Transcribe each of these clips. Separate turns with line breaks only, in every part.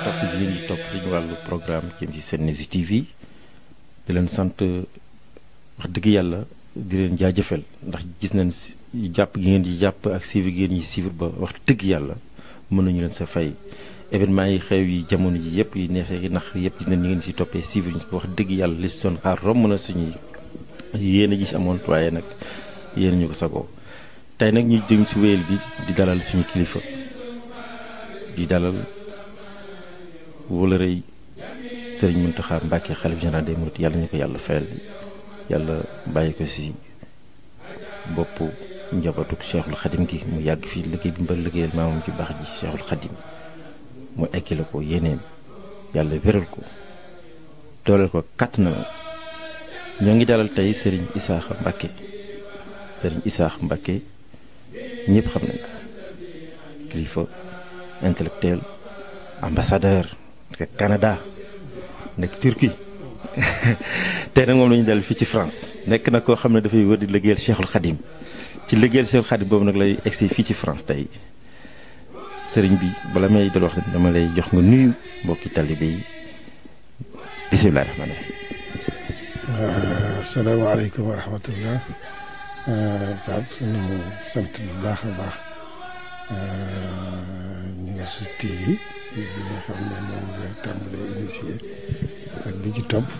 topp ji ngeen di topp suñu wàllu programme jëm ci SeneNews TV di leen sant wax dëgg yàlla di leen jaajëfal ndax gis nañ jàpp gi ngeen di jàpp ak suivre gi ngeen ñi suivre ba wax dëgg yàlla mën nañu leen sa fay événement yi xew yi jamono ji yëpp yi neexee yi nax yëpp gis nañ ñi ngeen si toppee suivre ñu wax dëgg yàlla li si doon xaar romb na suñuy yéen a gis amoon waaye nag yéen ñu ko sagoo tey nag ñu jëm si wéyal bi di dalal suñu kilifa di dalal wala rëy Serigne Mountakha Mbacké xalif général des mourides yàlla ñu ko yàlla fayal yàlla bàyyi ko si bopp njabootuk Cheikhul Khadim gi mu yàgg fii liggéey bi mbal liggéeyal maamam ci baax ji Cheikhul Khadim mu ekkile ko yéeneem yàlla wéral ko dooleel ko kàtt na ñoo ngi dalal tey Serigne Issakha Mbacké Serigne Issakha Mbacké ñëpp xam nañ ko kilifa intellectuel ambassadeur nekk Canada nekk Turquie tey nag moom la ñu dal fii ci France nekk na koo xam ne dafay wër di liggéeyal Cheikhul Khadim ci liggéeyal Cheikhul Khadim boobu nag lay egsi fii ci France tey sëriñ bi bala may dal wax dama lay jox nga nuyu mbokki talibé yi bisimilah rahmaani
rahiim. asalaamaaleykum wa rahmatullah. Pape suñu sant bu baax a baax News TV bi nga xam ne moom nga tàmbalee initié ak bi ci topp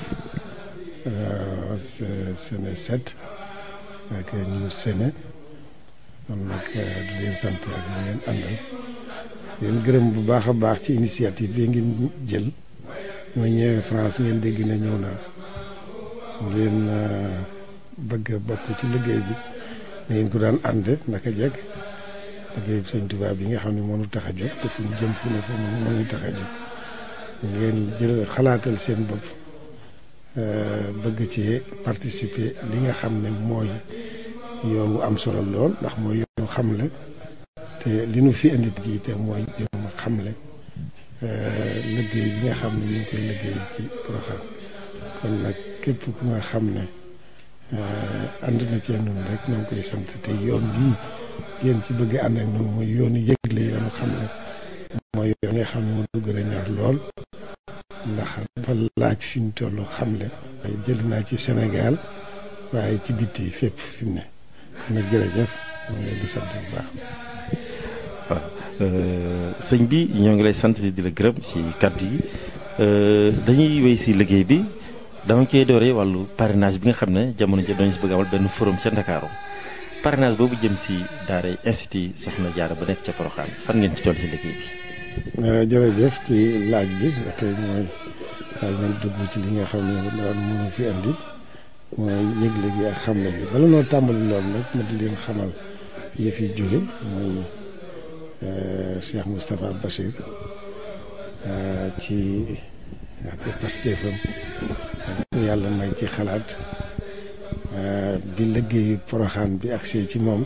Sene 7 ak News Sene kon nag di leen sant ak ñu ngeen àndal leen gërëm bu baax a baax ci initiative bi ngeen jël ma ñëwee France ngeen dégg na ñëw naa ngeen bëgg a bokk ci liggéey bi ngeen ko daan ànde naka jekk liggéey bi Sëñ Tuubaa bi nga xam ne moo ñu tax a jóg te fu ñu jëm fu ne fa moo ñu tax a jóg ngeen jël xalaatal seen bopp bëgg ci participer li nga xam ne mooy yoon wu am solo lool ndax mooy yoonu xamle te li nu fi indi gi te mooy yoonu xamle liggéey bi nga xam ne ñu ngi koy liggéey ci Porokhane kon nag képp ku nga xam ne ànd na cee noonu rek ñoo ngi koy sant te yoon bii ngeen ci bëgg ànd ak noonu mooy yoonu yëgle yoonu xamle mooy yoon nga xam ne moo du gën a ñor lool ndax dafa laaj fi mu toll xamle waaye jël naa ci Sénégal waaye ci bitti fépp fi mu ne kon nag jërëjëf ñoo ngi leen di sant bu baax.
waaw sëñ bi ñoo ngi lay sant di la gërëm si kàddu yi dañuy wéy si liggéey bi dama koy dooree wàllu parrainage bi nga xam ne jamono ji dañu si bëgg amal benn forum ca Ndakaaru parrainage boobu jëm si daara institut Soxna Jaara ba nekk ca Porokhane fan ngeen ci toll si liggéey bi.
jërëjëf ci laaj bi ba tey mooy daal nañ dugg ci li nga xam ne daal mënu fi andi mooy yëgle gi ak xamle bi bala noo tàmbali loolu nag ma di leen xamal fi yëf yi jóge mooy Cheikh Moustapha Bachir ci ak pastéefam yàlla may ci xalaat bi liggéeyu Porokhane bi agsee ci moom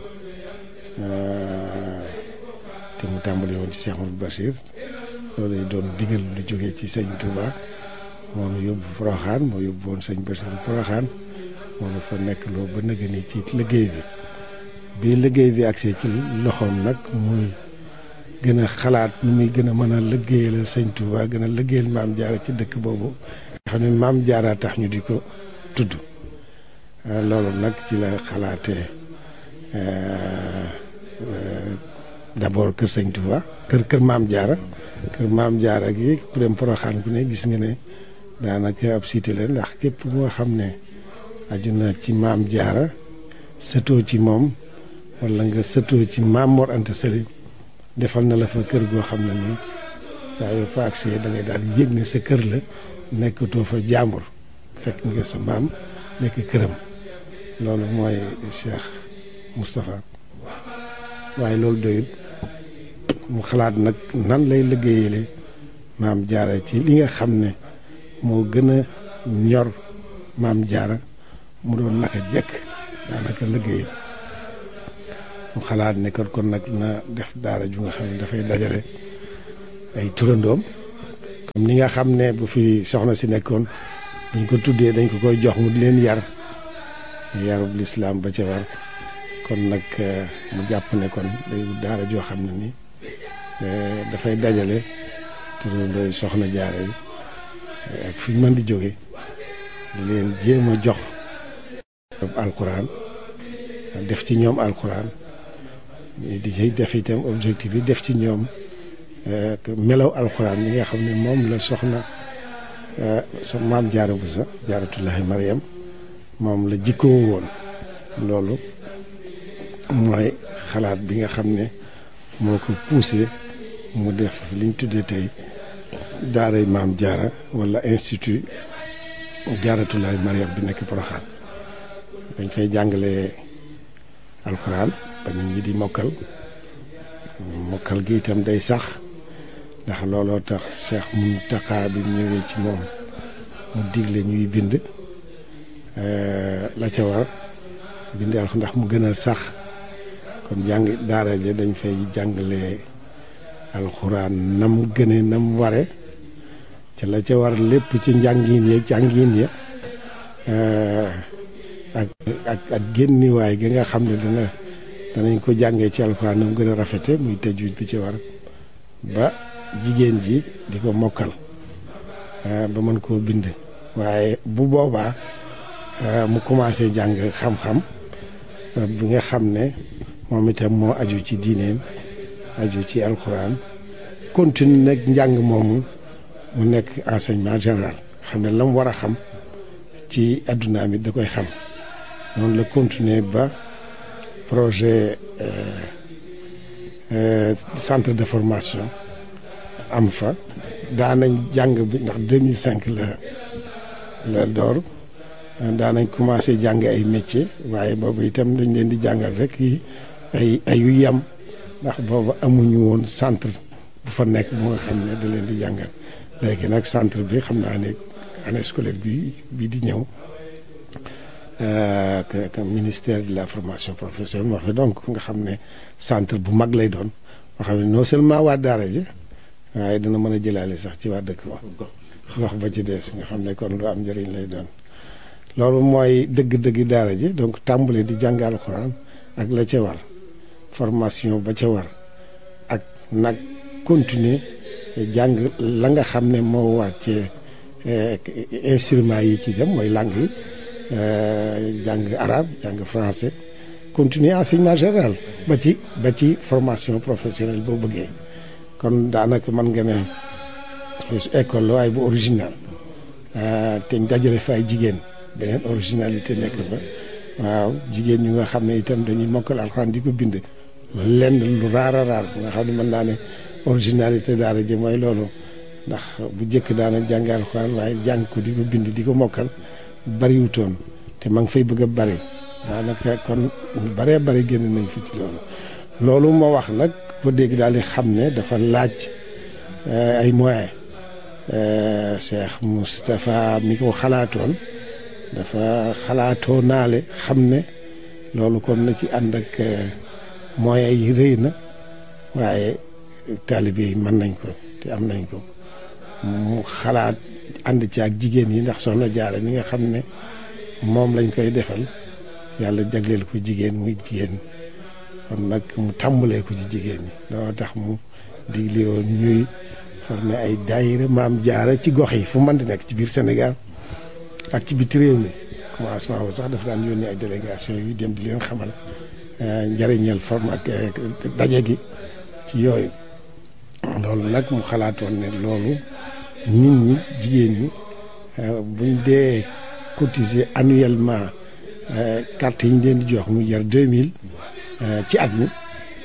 te mu tàmbali woon ci Cheikh Moustapha Bachir loolu lay doon digal lu jógee ci sëñ Touba moo nu yóbbu Porokhane moo yóbbu woon sëñ Bachir Porokhane moo nu fa nekk loo ba nëgë ni ci liggéey bi liggéey bi agsee ci loxoom nag muy gën a xalaat nu muy gën a mën a liggéeyal sëñ Touba gën a liggéeyal maam Jaara ci dëkk boobu nga xam ne maam Jaara tax ñu di ko tudd loolu nag ci la xalaatee d'abord kër sëñ Touba kër maam Jaara gi ku dem Porokhane ku ne gis nga ne daanaka ab cité la ndax képp moo xam ne aju na ci maam Jaara sëtoo ci moom wala nga sëtoo ci maam Mor Anta Sali defal na la fa kër goo xam ne nii saa yoo fa agsee da ngay daal di yëg ne sa kër la nekkatoo fa jàmbur fekk nga sa maam nekk këram loolu mooy Cheikh Moustapha waaye loolu doyut mu xalaat nag nan lay liggéeyale maam Jaara ci li nga xam ne moo gën a ñor maam Jaara mu doon naka jekk daanaka liggéey mu xalaat ne kon nag na def daara ju nga xam ne dafay dajale ay turandoom comme ni nga xam ne bu fi soxna si nekkoon buñ ko tuddee dañ ko koy jox mu di leen yarub lislaam ba ca war kon nag mu jàpp ne kon day daara joo xam ne ni dafay dajale turandoo soxna jaara yi ak fi ñu mën di jóge di leen jéem a jox alxuraan def ci ñoom alxuraan di ci def itam objectif yi def ci ñoom melaw alxuraan yi nga xam ne moom la soxna maam jaara Buso jaaratullahi Mariam moom la jikkoo woon. loolu mooy xalaat bi nga xam ne moo ko poussé mu def liñ tuddee tey daaray maam jaara wala institut jaaratullahi Mariam bi nekk Porokhane. dañ fay jàngale alxuraan ba nit ñi di mokkal gi itam day sax ndax looloo tax Cheikh Mountakha bi ñëwee ci moom mu digle ñuy bind la ca war bind alxuraan ndax mu gën a sax kon jàng daara ja dañ fay jàngale alxuraan nam gëne nam ware ca la ca war lépp ci njàngin ya ak génniwaay gi nga xam ne danañ ko jàngee ci alxuraan nam gën a rafete muy tajwid bi ci war ba jigéen ji di ko mokkal ba mën koo bind waaye bu boobaa mu commencé jàng xam-xam bi nga xam ne moom itam moo aju ci diineem aju ci alxuraan continue nag njàng moomu mu nekk enseignement général xam ne la mu war a xam ci adduna mi da koy xam noonu la continuer ba projet centre de formation am fa daanañ jàng bi ndax 2005 la door daanañ commencé jàng ay métier waaye boobu itam dañ leen di jàngal rek ay yu yem ndax boobu amuñu woon centre bu fa nekk bu nga xam ne da leen di jàngal léegi nag centre bi xam naa ne année scolaire bi di ñëw que ministère de la formation professionnelle moo fi donc nga xam ne centre bu mag lay doon moo xam ne non seulement waa daara ji waaye dina mën a jëlaale sax ci waa dëkk ba gox ba ci des nga xam ne kon lu am njëriñ lay doon loolu mooy dëgg-dëgg daara ji donc tàmbale di jàng alxuraan ak la ca war formation ba ca war ak nag continuer jàng la nga xam ne moo war ci instruments yi ci dem mooy langue yi jàng arabe jàng français continuer enseignement général ba ci formation professionnelle boo bëggee kon daanaka mën nga ne école la waaye bu original te ñu dajale fa ay jigéen beneen originalité nekk fa waaw jigéen ñu nga xam ne itam dañuy mokkal alxuraan di ko bind lenn lu raar a raar bu nga xam ne mën naa ne originalité daara ji mooy loolu ndax bu njëkk daana jàng alxuraan waaye jàng ko di ko bind di ko mokkal bariwutoon te ma ngi fay bëgg a bari daanaka kon baree bari génn nañ fi ci loolu moo wax nag ko dégg daal di xam ne dafa laaj ay moyens Cheikh Moustapha mi ko xalaatoon dafa xalaatoo naale xam ne loolu kon na ci ànd ak moyens yi rëy na waaye taalibe yi mën nañ ko te am nañ ko mu xalaat ànd ci ak jigéen yi ndax soxna Jaara mi nga xam ne moom lañ koy defal yàlla jagleel ko jigéen muy jigéen kon nag mu tàmbalee ko ci jigéen ñi loolu tax mu digle woon ñuy formé ay daayira maam Jaara ci gox yi fu mën di nekk ci biir Sénégal ak ci biti réew mi commencement bu sax dafa daan yónnee ay délégation yu dem di leen xamal njëriñal forme ak daje gi ci yooyu loolu nag mu xalaatoon ne loolu nit ñi jigéen ñi buñ dee cotiser annuellement carte yi ñu leen di jox mu jar 2000 ci at mi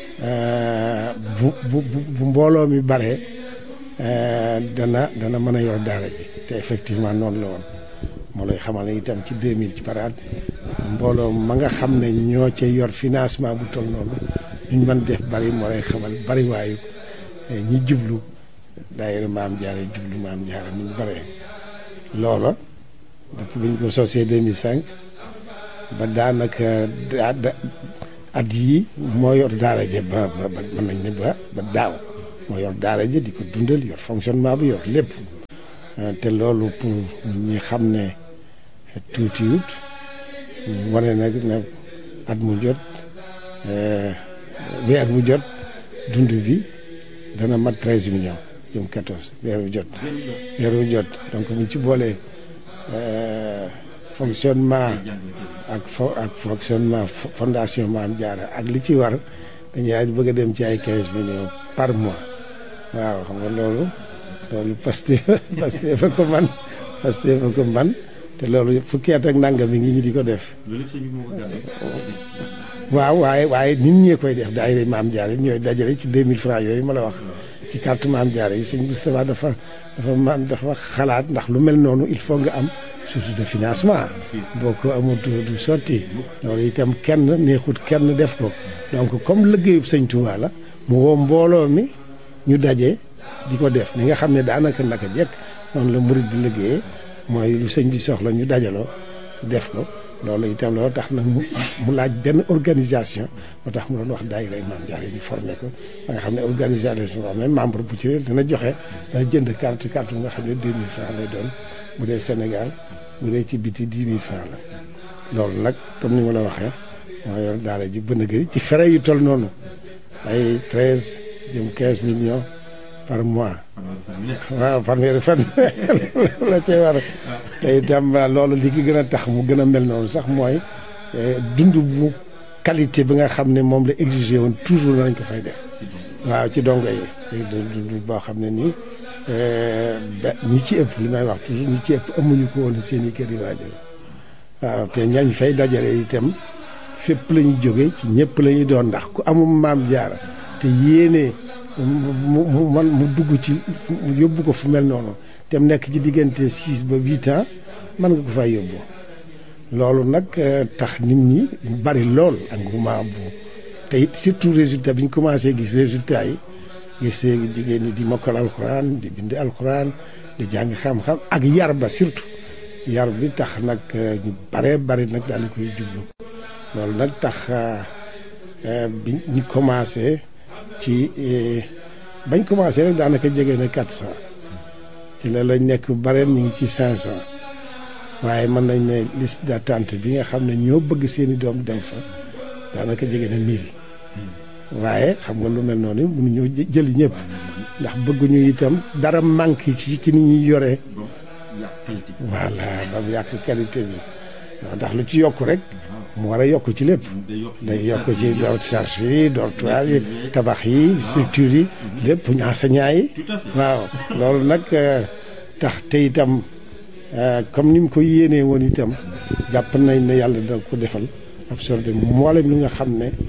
bu mbooloo mi baree dana mën a yor daara ji te effectivement noonu la woon moo lay xamal ne itam ci 2000 ci par at mbooloo ma nga xam ne ñoo cay yor financement bu toll noonu ñu mën def bari moo lay xamal bari waayu ñi jublu daayira maam Jaara jublu maam Jaara ni mu baree loola depuis bi ñu ko sosee 2005 ba daanaka at yii moo yor daara ja ba mën nañ ne ba daaw moo yor daara ja di ko dundal yor fonctionnement bi yor lépp te loolu pour ñi xam ne tuutiwut wane nag ne at mu jot weer bu jot dund bi dana mat 13 millions jëm 14 weeru jot donc mu ci boolee fonctionnement ak fonctionnement fondation Maam Jaara ak li ci war dañuy bëgg a dem ci ay 15 millions par mois waaw xam nga loolu Pastef fa ko man te loolu fukki at ak nangam mi ngi ñu di ko def. waaw waaye nit ñee koy def daayira Maam Jaara yi ñooy dajale ci 2000 francs yooyu ma la wax ci carte Maam Jaara yi sëñ Moustapha dafa xalaat ndax lu mel noonu il faut nga am source de financement boo ko amul du sotti loolu itam kenn neexut kenn def ko donc comme liggéeyub sëñ Touba la mu woo mbooloo mi ñu daje di ko def ni nga xam ne daanaka naka jekk noonu la murid di liggéeyee mooy lu sëñ bi soxla ñu dajaloo def ko loolu itam loolu tax nag mu laaj benn organisation moo tax mu doon wax daayira Maam Jaara yi ñu formé ko ba nga xam ne organisation boo xam ne membre bu ci dina joxe dana jënd carte bu nga xam ne 2000 francs lay doon bu dee Sénégal bu dee ci biti 10 000 francs la loolu nag comme ni ma la waxee moo yor daara ji bën a gëri ci frais yu toll noonu ay 13 jëm 15 millions par mois waaw fanweeri fan la cay war te itam loolu li ki gën a tax mu gën a mel noonu sax mooy dund bu qualité bi nga xam ne moom la exigé woon toujours nañ ko fay def waaw ci dongo yi dund boo xam ne nii ñi ci ëpp li may wax toujours ñi ci ëpp amuñu ko woon seen i kër yi waajur waaw te ñañ fay dajale itam fépp la ñu jóge ci ñëpp la ñu doon ndax ku amul Maam Jaara te yéene mu dugg ci mu yóbbu ko fu mel noonu te mu nekk ci diggante 6 ba 8 ans mën nga ko fay yóbbu loolu nag tax nit ñi bari lool engouement bu te it surtout résultat bi ñu commencé gis résultat yi gis jigéen ñi di mokkal alxuraan di bind alxuraan di jàng xam-xam ak yar ba surtout yar bi tax nag ñu bari nag daal di koy jublu loolu nag tax bi ñu commencé ci bañ commencé rek daanaka jege na 400 ci la lañ nekk bareen ñu ngi ci 500 waaye mën nañ ne liste d'attente bi nga xam ne ñoo bëgg seeni doom dem fa daanaka jege na 1000 waaye xam nga lu mel noonu mënuñoo jëli ñëpp ndax bëgguñu itam dara manque ci ni ñuy yoree voilà ba mu yàq qualité bi ndax lu ci yokk rek mu war a yokk ci lépp day yokk ci charge yi dortoir yi tabax yi structure yi lépp enseignant yi waaw loolu nag tax te itam comme ni mu ko yéenee woon itam jàpp nañ ne yàlla dina ko defal absorbé mboolem li nga xam ne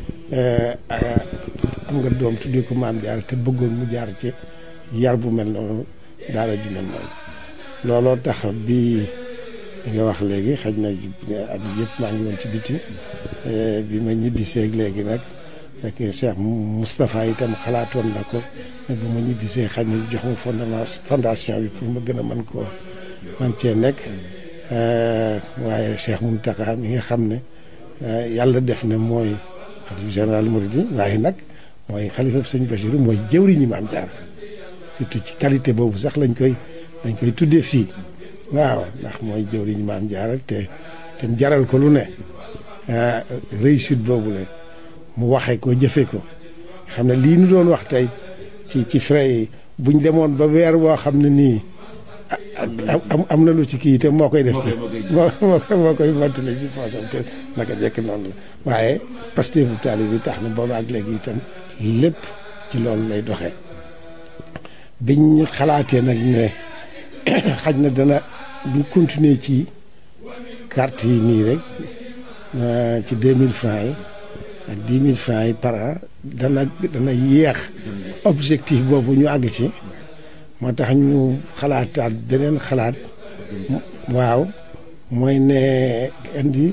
am nga doom tuddee ko Maam Jaara te bëggoon mu jaar ci yar bu mel noonu daara ju mel noonu looloo tax bi nga wax léegi xaj na at yëpp maa ngi woon ci biti bi ma ñibbiseeg léegi nag fekk Cheikh Moustapha itam xalaatoon na ko ne bu ma ñibbisee xaj na jox ma fondation bi pour ma gën a man cee nekk waaye Cheikh Mountakha mi nga xam ne yàlla def na mooy xalifa général Mouride waaye nag mooy xalifa sëñ Bachir mooy jëwriñu Maam Jaara surtout ci qualité boobu sax lañ koy tuddee fii waaw ndax mooy jëwriñu Maam Jaara te jaral ko lu ne réussite boobu la mu waxee ko jëfe ko xam ne lii nu doon wax tey ci frais yi buñ demoon ba weer woo xam ne nii am na lu ci kii te moo koy def ci moo koy mottale ci poosam te naka jekk noonu la waaye Pastef bu taali bi tax na booba ak léegi itam lépp ci loolu lay doxee biñ xalaatee nag ne xaj na dana buñ continuer ci carte yi nii rek ci 2000 francs yi ak 10 000 francs yi par an dana yéex objectif boobu ñu àgg ci moo tax ñu xalaataat beneen xalaat waaw mooy ne indi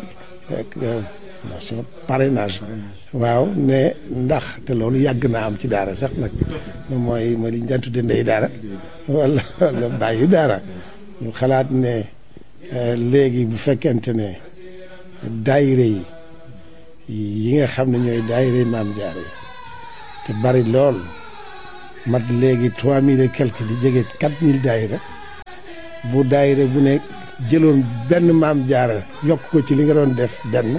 parrainage waaw ne ndax te loolu yàgg naa am ci daara sax nag mooy li ñu daan tudde ndey daara wala bàyyi daara ñu xalaat ne léegi bu fekkente ne daayire yi nga xam ne ñooy daayire Maam Jaara yi te bari lool mat léegi 3000 et quelque di jege 4000 daayira bu daayira bu ne jëloon benn Maam Jaara yokk ko ci li nga doon def benn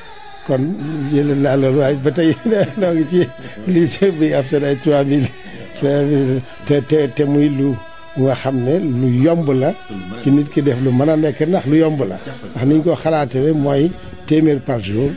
kon jëloon naa loolu waaye ba tey noo ngi ci lycée bi ab seen ay 3000 te muy lu nga xam ne lu yomb la ci nit ki def lu mën a nekk ndax lu yomb la ndax niñ ko xalaatee mooy téeméer par jour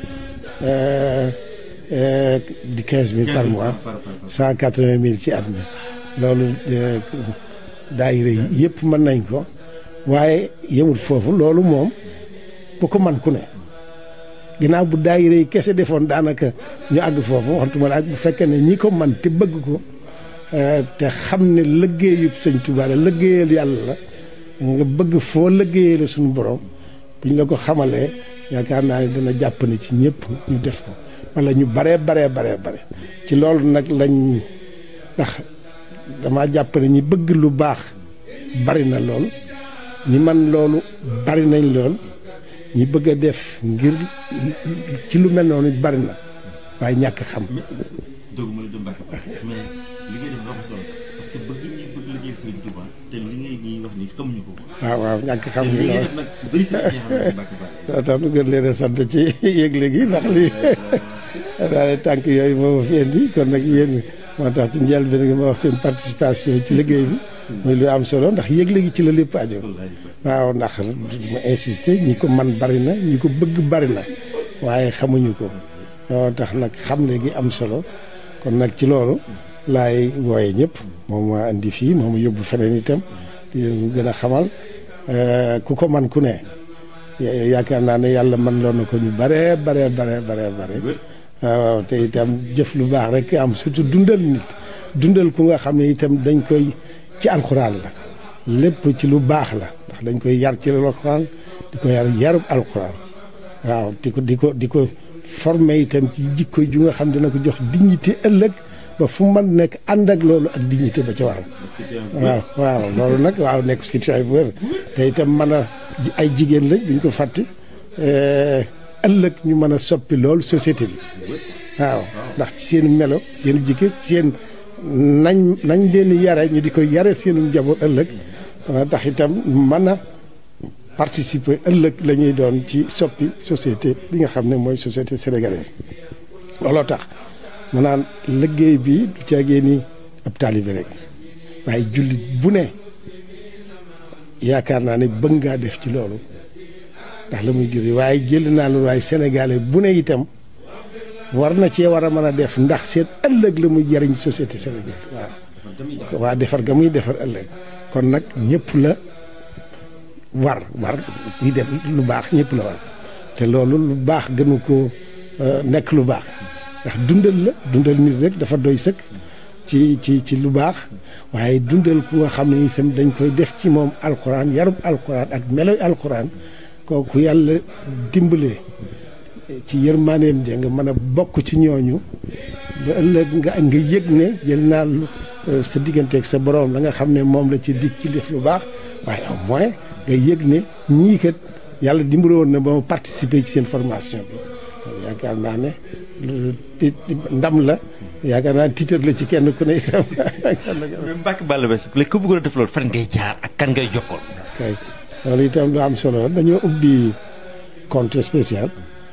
di 15 000 par mois 180 000 ci at mi loolu daayira yi yëpp mën nañ ko waaye yemul foofu loolu moom bu ko man ku ne ginnaaw bu daayira yi kese defoon daanaka ñu àgg foofu waxtuma la ak bu fekkee ne ñi ko man te bëgg ko te xam ne liggéeyub Sëñ Tuubaa la liggéeyal yàlla la nga bëgg foo liggéeyee la suñu borom buñ la ko xamalee yaakaar naa ne dana jàpp ne ci ñëpp ñu def ko wala ñu bare ci loolu nag lañ ndax dama jàpp ne ñi bëgg lu baax bari na lool ñi man loolu bari nañ lool ñi bëgg a def ngir ci lu mel noonu bari na waaye ñàkk xam.
doguma la dem Mbacke mais li ngay def dafa solo parce que bëgg ñi bëgg liggéey Sëriñ Tuubaa te li ngay ñuy wax ni xamuñu ko.
waaw ñàkk xam gi lool
nag bëri sa Mbacke
Ba. tax nu gën leen a sant ci yëgle gi ndax lii daal tànk yooyu moo ma fi indi kon nag yéen moo tax ci njëlbéen gi ma wax seen participation ci liggéey bi. muy lu am solo ndax yëgle gi ci la lépp aju. waaw ndax ma insister ñi ko man bari na ñi ko bëgg bari na waaye xamuñu ko loolu tax nag xamle gi am solo kon nag ci loolu laay wooye ñëpp moom ma indi fii moom yóbbu feneen itam di leen gën a xamal ku ko man ku ne yaakaar naa ne yàlla man loon na ko ñu bare waaw te itam jëf lu baax rek am surtout dundal ku nga xam ne itam dañ koy ci alxuraan la lépp ci lu baax la ndax dañ koy yar ci alxuraan di ko yarub alxuraan waaw di ko formé itam ci jikko ju nga xam dina ko jox dignité ëllëg ba fu man nekk ànd ak loolu ak dignité ba ca waral waaw loolu nag waaw nekk citoyen bu wér te itam mën a ay jigéen lañ buñ ko fàtte ëllëg ñu mën a soppi loolu société bi waaw ndax ci seen melo seen jikko seen nañ leen yare ñu di ko yare seenu njaboot ëllëg dana tax itam mën a participer ëllëg la ñuy doon ci soppi société bi nga xam ne mooy société sénégalaise looloo tax ma naan liggéey bi du caagee ni ab taalibe rek waaye jullit bu ne yaakaar naa ne bëgg ngaa def ci loolu ndax la muy juri waaye jël naa loolu waaye sénégalais bu ne itam war na cee war a mën a def ndax seen ëllëg la muy jariñ société sénégalaise waaw defar ga muy defar ëllëg kon nag ñëpp la war kuy def lu baax ñëpp la war te loolu lu baax gënu ko nekk lu baax ndax dundal nit rek dafa doy sëkk ci lu baax waaye dundal ku nga xam ne itam dañ koy def ci moom alxuraan yarub alxuraan ak meloy alxuraan kooku yàlla dimbalee ci yërmaaneem ja nga mën a bokk ci ñooñu ba ëllëg nga yëg ne jël naa sa digganteeg sa borom la nga xam ne moom la ci dig ci def lu baax waaye au moins nga yëg ne ñii kat yàlla dimbale woon na ba ma participer ci seen formation bi yaakaar naa ne ndam la yaakaar naa tiitar la ci kenn ku ne itam.
mais Mbacke Balla Basse léegi ku bëggoon a def loolu fan ngay jaar ak kan ngay jokkoon.
kay loolu itam lu am solo dañoo ubbi compte spécial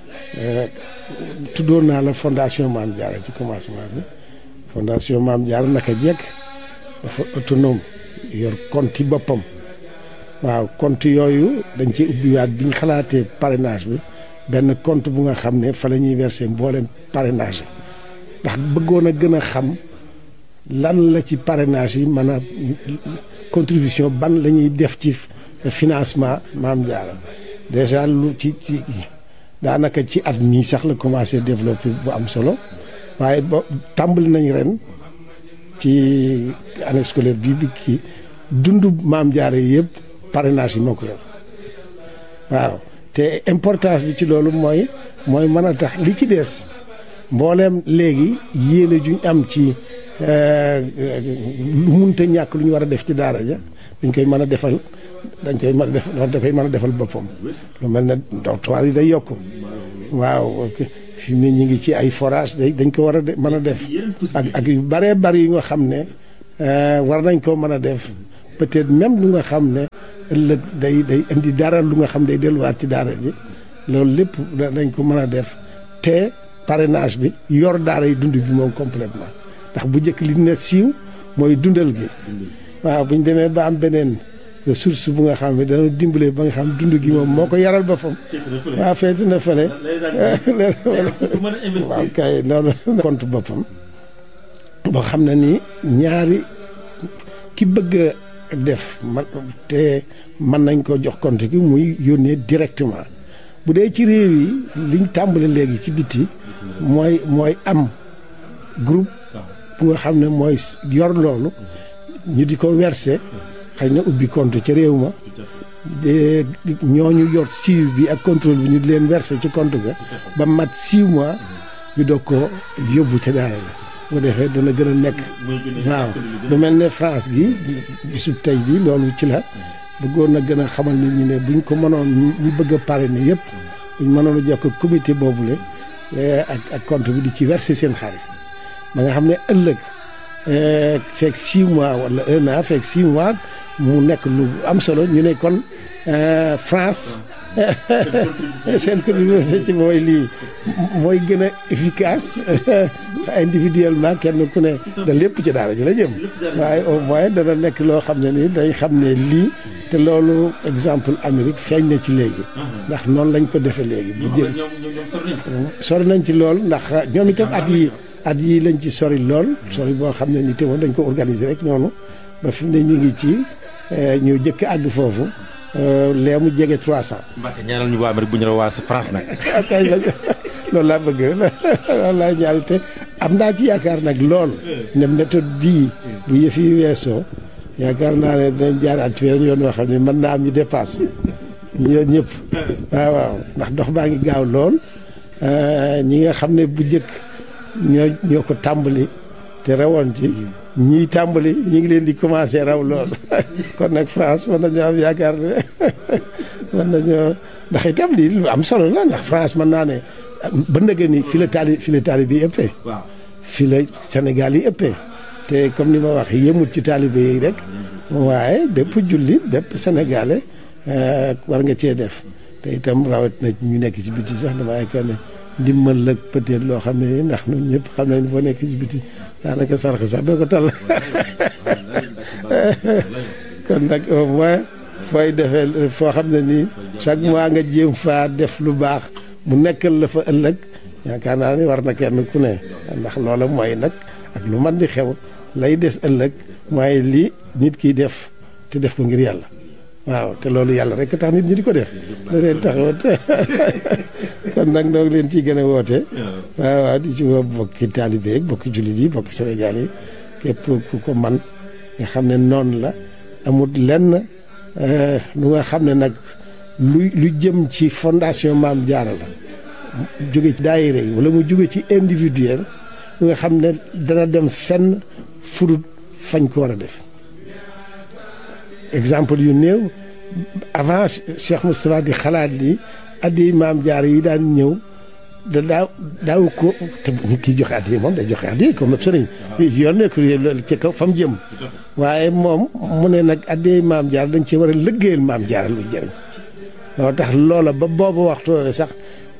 tuddoon naa la fondation Mame Diarra ci commencement bi fondation Mame Diarra naka jekk dafa autonome yor compte boppam waaw compte yooyu dañ ci ubbiwaat bi ñu xalaatee parrainage bi benn compte bu nga xam ne fa la ñuy verser mboolem parrainage ndax bëggoon a gën a xam lan la ci parrainage yi mën a contribution ban la ñuy def ci financement Mame Diarra déjà lu ci daanaka ci at mii sax la commencé développer bu am solo waaye ba tàmbali nañ ren ci année scolaire bi kii dundu Mame Diarra yi yëpp parrainage yi moo ko yor waaw te importance bi ci loolu mooy mën a tax li ci des mbooleem léegi yéene juñ am ci lu munta ñàkk lu ñu war a def ci daara ja dañ koy mën a defal da koy mën a defal boppam lu mel ne dortoir yi day yokk waaw fi mu ne ñu ngi ci ay forage dañ ko war a mën a def ak yu bëree bëri yu nga xam ne war nañ koo mën a def peut-être même lu nga xam ne ëllëg day indi dara lu nga xam day delluwaat ci daara ji loolu lépp dañ ko mën a def te parrainage bi yor daara yi dund bi moom complètement ndax bu njëkk li ne siiw mooy dundal gi. waaw bu ñu demee ba am beneen ressource bu nga xam ne dana dimbale ba nga xam dund gi moom moo ko yaral boppam. waaw feeti na fële. waaw kay loolu compte boppam boo xam ne ni ñaari ki bëgg a def te mën nañ ko jox compte gi muy yónnee directement bu dee ci réew yi liñ tàmbali léegi ci biti mooy am groupe bu nga xam ne mooy yor loolu ñu di ko verser xëy na ubbi compte ca réew ma ñooñu yor suivi bi ak contrôle bi ñu di leen verser ci compte ga ba mat 6 mois ñu doog ko yóbbu ca daara la bu defee dana gën a nekk waaw lu mel ne France gi bisu tey bi loolu ci la bëggoon na gën a xamal nit ñi ne buñ ko mënoon ñu bëgg a parrainer yëpp buñ mënoon a jokk comité boobule ak compte bi di ci verser seen xaalis ba nga xam ne ëllëg fekk 6 mois wala 1 an fekk 6 mois mu nekk lu am solo ñu ne kon France seen contribution ci mooy lii mooy gën a efficace individuellement kenn ku ne da lépp ci daara ji la jëm waaye au moins dana nekk loo xam ne ni dañ xam ne lii te loolu exemple Amérique feeñ na ci léegi ndax noonu lañ ko defee léegi bu jël sori nañ ci lool ndax ñoom itam at yi lañ ci sori lool sori boo xam ne ni te moom dañ ko organiser rek noonu ba fi mu ne ñu ngi ci ñu jëkk àgg foofu lee mu jege 300.
Mbacke ñaanal ñu waa Amérique bu ñu la waa France nag.
kay loolu laa bëgg loolu laa ñaari te am naa ci yaakaar nag lool ne méthode bii bu yëf yi weesoo yaakaar naa ne dinañ jaaraat ci weneen yoon woo xam ne mën naa am ñu dépasse ñu yoon ñëpp waaw ndax dox baa ngi gaaw lool ñi nga xam ne bu njëkk ñoo ko tàmbali te rawoon ci ñii tàmbali ñi ngi leen di commencé raw lool kon nag France mën nañoo am yaakaar ne mën nañoo ndax itam lii lu am solo la ndax France mën naa ne ba ndëgë ni fi la taalibe yi ëppee fi la Sénégal yi ëppee te comme ni ma wax yëmut ci taalibe yi rek waaye bépp jullit bépp sénégalais war nga cee def te itam rawat na ñu nekk ci biti sax dama yaakaar ne ndimbal la peut-être loo xam ne ndax ñun ñëpp xam nañ boo nekk ci biti daanaka sarx sax doo ko tal kon nag au moins fooy defee foo xam ne nii chaque mois nga jéem faa def lu baax mu nekkal la fa ëllëg yaakaar naa ni war na kenn ku ne ndax loola mooy nag ak lu man di xew lay des ëllëg mooy lii nit kiy def te def ko ngir yàlla waaw te loolu yàlla rek tax nit ñi di ko def da leen taxawat kon nag noo ngi leen ciy gën a woote waaw di ci woo bokki taalibe yi bokki jullit yi bokki Sénégal yi képp ku ko man nga xam ne noonu la amul lenn lu nga xam ne nag lu jëm ci fondation Maam Jaara la jóge ci daayira yi wala mu jóge ci individuel lu nga xam ne dana dem fenn furut fañ ko war a def exemple yu néew avant Cheikh Moustapha di xalaat li addi Maam Jaara yi daan ñëw daaw ko te nit ki joxe addi moom day joxe addi comme sëriñ yoon nekk ci kaw fa mu jëm waaye moom mu ne nag addi Maam Jaara dañ ci war a liggéeyal Maam Jaara lu jëriñ loo tax loola ba boobu waxtu sax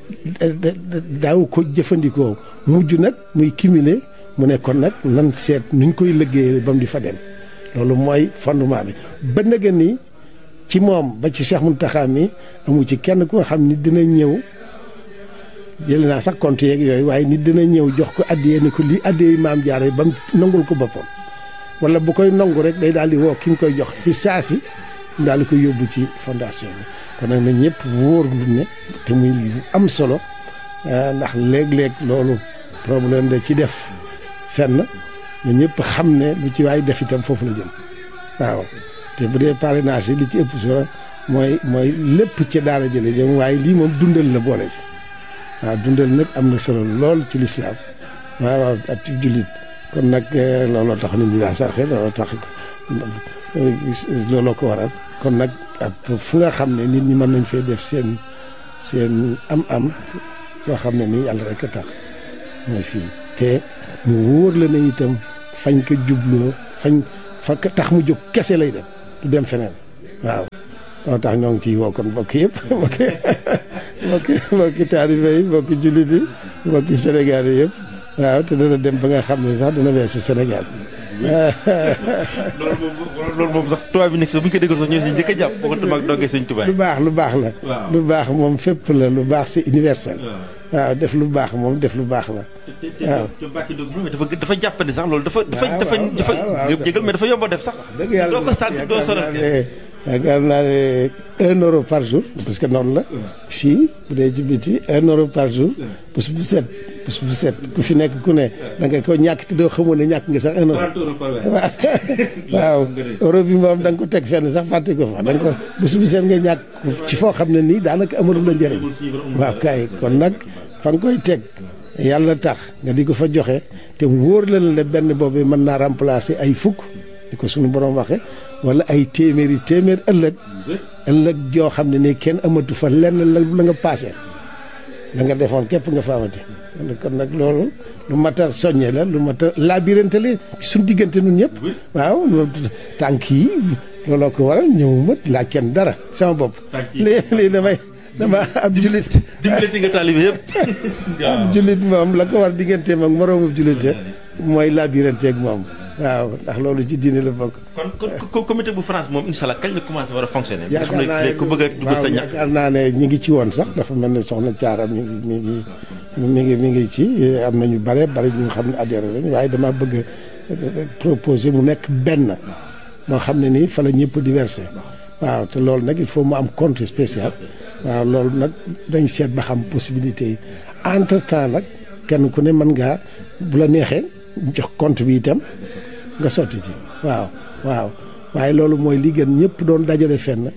daaw ko jëfandikoo mujj nag muy cumuler mu ne kon nag nan seet nuñ koy liggéeyal ba mu di fa dem loolu mooy fondement bi ba nëgën ni ci moom ba ci Cheikh Mountakha mi amu ci kenn ku nga xam ni dina ñëw jël naa sax compte yeeg yooyu waaye nit dina ñëw jox ko addiyee ni ko lii addiyee Maam Jaara ba mu nangul ko boppam wala bu koy nangu rek day daal di woo ki nga koy jox fi saasi mu daal di koy yóbbu ci fondation bi kon nag na ñëpp wóor lu ne te muy am solo ndax léeg-léeg loolu problème da ci def fenn ñun ñëpp xam ne lu ci waay def itam foofu la jëm waaw te bu dee parrainage yi li ci ëpp solo mooy lépp ci daara jële jëm waaye lii moom dundal la boole si waaw dundal nag am na solo lool ci lislaam waaw ak ci jullit kon nag looloo tax nit ñi daa sarxe looloo tax looloo ko waral kon nag fu nga xam ne nit ñi mën nañ fee def seen am-am yoo xam ne nii yàlla rek a tax mooy fii te mu wóor la ne itam fañ ko jubloo fa tax mu jóg kese lay dem du dem feneen waaw moo tax ñoo ngi ciy woo kon mbokk yëpp mbokki taalibe yi mbokki jullit yi mbokki Sénégal yi yëpp waaw te dana dem ba nga xam ne sax dana weesu Sénégal
loolu moom sax tubaab bi nekk sax bu ñu ko déggoon sax ñoo si njëkk a jàpp boo ko tubaab dongee sëñ Tuubaa.
lu baax la. lu baax moom fépp la lu baax c'est universel. waaw def lu baax moom def lu baax la. waaw
te Mbacke Ndiob dafa jàppandi sax loolu dafa jégal mais dafa yomb a def sax.
dëgg yàlla
doo ko sant doo sonal
yaakaar naa ne 1 euro par jour parce que noonu la. fii bu dee ci biti 1 euro par jour. bés bu set ku fi nekk ku ne da nga ko ñàkk te doo xamoon ne ñàkk nga sax 1 euro.
30 euros par weer.
waaw euro bi moom da nga ko teg fenn sax fàtte ko fa da nga ko bés bu set nga ñàkk ci foo xam ne nii daanaka amalul la njëriñ. waaw kay kon nag fa nga koy teg yàlla tax nga di ko fa joxe te wóor la ne benn boobu mën naa remplacer ay fukk di ko suñu borom waxe wala ay téeméer ëllëg joo xam ne nii kenn amatu fa lenn la nga paase la nga defoon képp nga fa amati kon nag loolu lu mat a soññe la lu mat a labirante la suñu diggante nun ñëpp waaw tànk yi looloo ko waral ñëwuma laaj kenn dara sama bopp lii dama ab jullit
dimbalati nga taalibe yëpp
ab jullit moom la ko war digganteem ak moroomu jullite mooy labirante ak moom waaw ndax loolu ci diine la bokk.
kon comité bu France moom incha allah kañ la commencé war a fonctionner. yaakaar naa ne ku bëgg a dugg sa ñax.
yaakaar naa ne ñi ngi ci woon sax dafa mel ne soxna Thiara mi ngi ci am na ñu bare ñu xam ne adhéré lañ waaye dama bëgg a proposer mu nekk benn moo xam ne nii fa la ñëpp di versé waaw te loolu nag il faut mu am compte spécial waaw loolu nag dañ seet ba xam possibilité yi entre temps nag kenn ku ne mën ngaa bu la neexee jox compte bi itam. nga sotti ci waaw waaye loolu mooy li gën ñëpp doon dajale fenn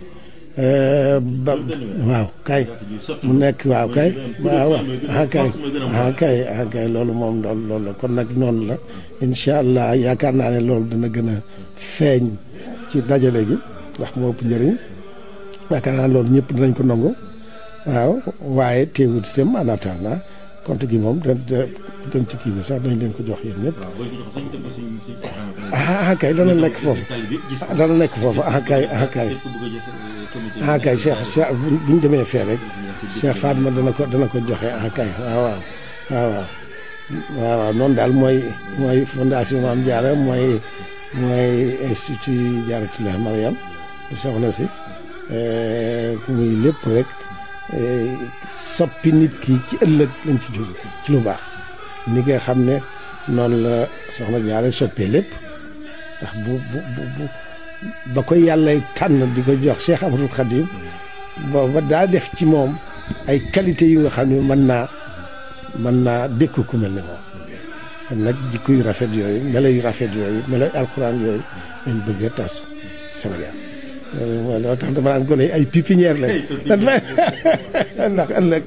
waaw kay mu nekk waaw kay kay loolu moom loolu la kon nag noonu la incha allah yaakaar naa ne loolu dana gën a feeñ ci dajale gi ndax moo ëpp njëriñ yaakaar naa loolu ñëpp dinañ ko nangu waaw waaye teewut itam en attendant compte gi moom dem ci kii bi sax dañ leen ko jox yéen ñëpp. kay dana nekk foofu kay Cheikh bu ñu demee fee rek Cheikh Fatma dana ko joxe kay waaw noonu daal mooy fondation Mame Diarra mooy institut Diarratoulah Mariam soxna si muy lépp rek soppi nit ki ci ëllëg lañ ci jóg ci lu baax ni nga xam ne noonu la soxna Diarra soppee lépp ndax bu ba ko yàlla tànn di ko jox Cheikh Ahmadou Khadim booba daa def ci moom ay qualité yu nga xam ne mën naa dékku ku mel ni moom kon nag jikko yu rafet yooyu melo yu rafet yooyu melo alxuraan yooyu lañ bëgg a tas Sénégal loo tax dama naan gone ay pépinière la ndax ëllëg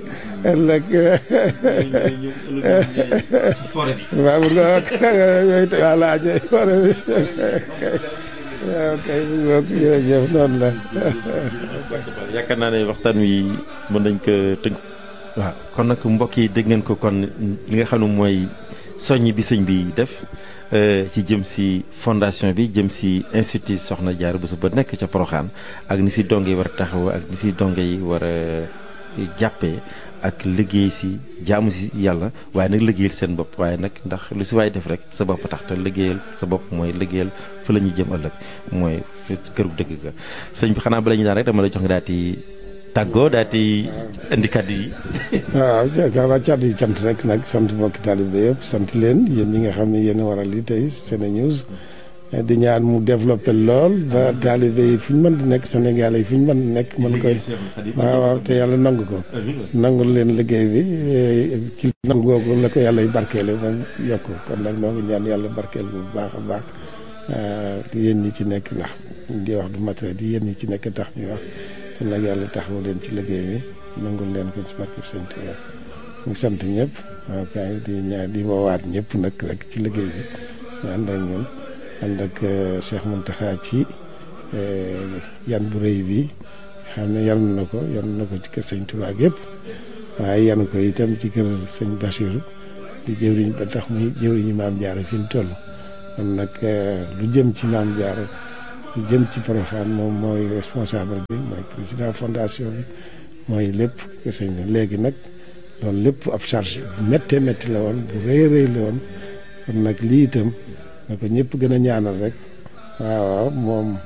waaw bu nga yooyu voilà forêt bi waaw kay bu nga jërëjëf noonu la
yaakaar naa ne waxtaan wi mën nañ ko tënk waaw kon nag mbokk yi dégg ngeen ko kon li nga xam ne mooy soññ bi sëñ bi def ci jëm si fondation bi jëm si institut Soxna Diarra Bousso ba nekk ca Porokhane ak ni si donge yi war a taxaw ak ni si donge yi war a jàppee ak liggéey si jaamu si yàlla waaye nag liggéeyal seen bopp waaye nag ndax lu si waay def rek sa bopp tax te liggéeyal sa bopp mooy liggéeyal fa la ñuy jëm ëllëg mooy këru dëgg ga sëñ bi xanaa bala ñu daan rek dama la jox nga daal di tàggoo daal di indi kàddu yi.
waaw yaakaar naa kàddu yi cant rek nag sant mbokki taalibe yëpp sant leen yéen ñi nga xam ne yéen a waral li tey SeneNews di ñaan mu développé lool ba taalibe yi fu ñu mën di nekk Sénégal yi fu ñu mën di nekk mën koy waaw te yàlla nangu ko nangul leen liggéey bi ci nangu googu la ko yàlla y barkeele ba yokk kon nag noo ngi ñaan yàlla barkeel bu baax a baax yéen ñi ci nekk ndax di wax du matériel yi yéen ñi ci nekk tax ñuy wax kon nag yàlla taxawu leen ci liggéey bi nangul leen ko ci barkeb Sëñ Tuubaa ñu ngi sant ñëpp waaw kay di ñaan di woowaat ñëpp nag rek ci liggéey bi ñu ànd ak ñun ànd ak Cheikh Mountakha ci yan bu rëy bi xam ne yan na ko ci kër Sëñ Tuubaa yëpp waaye yan ko itam ci kër Sëñ Bachir di jëwriñ ba tax muy jëwriñu Mame Diarra fi mu toll kon nag lu jëm ci Mame Diarra lu jëm ci Porokhane moom mooy responsable bi mooy président fondation bi mooy lépp kër Sëñ bi léegi nag loolu lépp ab charge bu méttee métti la woon bu rëy la woon kon nag lii itam na ko ñëpp gën a ñaanal rek waaw moom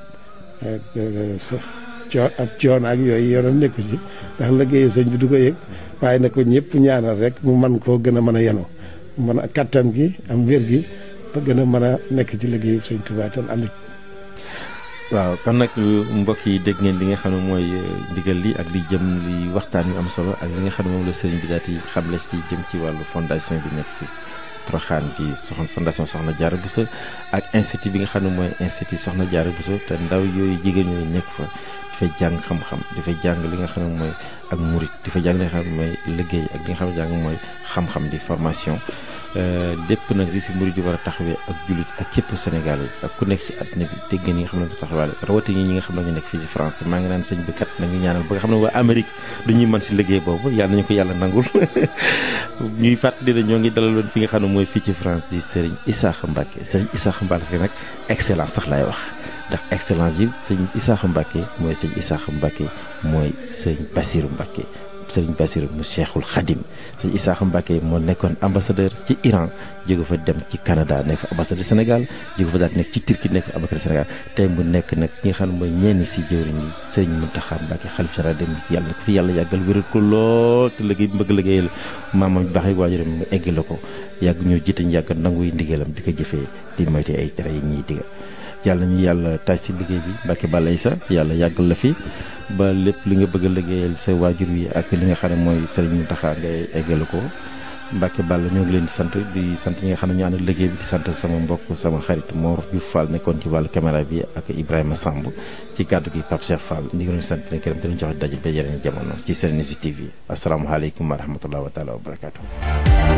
ab coon ak yooyu yoonam nekku ci ndax liggéeyu sëñ bi du ko yëg waaye na ko ñëpp ñaanal rek mu man koo gën a mën a yenu mën a kattan gi am wér gi ba gën a mën a nekk ci liggéeyu sëñ Tuubaa tan ànd.
waaw kon nag mbokk yi dégg ngeen li nga xam ne mooy ndigal li ak li jëm li waxtaan yu am solo ak li nga xam ne moom la sëriñ bi daal di xamle ci jëm ci wàllu fondation bi nekk si Porokhane bi fondation Soxna Diarra Bousso ak institut bi nga xam ne mooy institut Soxna Diarra Bousso te ndaw yooyu jigéen ñooyu nekk fa dafay jàng xam-xam dafay jàng li nga xam ne mooy ak murit dafay jàng li nga xam ne mooy liggéey ak li nga xam ne jàng mooy xam-xam di formation lépp nag li si murit di war a taxawee ak jullit ak képp Sénégal yi ak ku nekk ci àddina bi dégg ngeen ñi nga xam ne du taxawaale rawatina ñi nga xam ne ñu nekk fii ci France te maa ngi naan sëñ bi kat nañu ñaanal ba nga xam ne waa Amérique dañuy mën si liggéey boobu yàlla nañu ko yàlla nangul ñuy fàttali ne ñoo ngi dalaloon fi nga xam ne mooy fii ci France di Serigne Issakha Mbacké Serigne Issakha Mbacké nag excellence sax laay wax ndax excellence yi sëñ Issakha Mbacké mooy sëñ Issakha Mbacké mooy sëñ Bassirou Mbacké sëriñ Bassirou mu Cheikhul Khadim sëñ Issakha Mbacké moo nekkoon ambassadeur ci Iran jóge fa dem ci Canada nekk fa ambassadeur Sénégal jóge fa daal nekk ci Turquie nekk fa ambassadeur Sénégal tey mu nekk nag ñi nga xam ne mooy ñenn si jëwriñ yi sëriñ Mountakha Mbacké xalif général dem yàlla na ko fi yàlla yàggal wéral ko lool te liggéey bi bëgg liggéeyal maamam baax yi waajuram mu egg la ko yàgg ñoo jiite ñu yàgg nangu yi ndigalam di ko jëfee di moyte ay tere yi ñuy digal yàlla ñu yàlla taaj si liggéey bi Mbacké Balla Issa yàlla yàggal la fi ba lépp li nga bëgg a liggéeyal sa waajur wi ak li nga xam ne mooy Serigne Mountakha ngay eggale ko Mbacké Balla ñoo ngi leen di sant ñi nga xam ne ñu ànd liggéey bi di sant sama mbokk sama xarit Mor Diouf Fall nekkoon ci wàllu caméra bi ak Ibrahima Samb ci kàddu gi Pape Cheikh Fall ñu ngi leen sant leen këram di leen jox daje ba yeneen jamono ci Serenity TV asalaamaaleykum wa rahmatulah wa taala wa barakaatu.